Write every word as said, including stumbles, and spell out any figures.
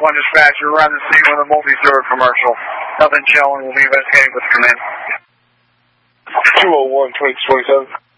one dispatch. You're around the scene with a multi-story commercial. Nothing chilling. We'll be investigating with the command. two oh one, twenty twenty-seven.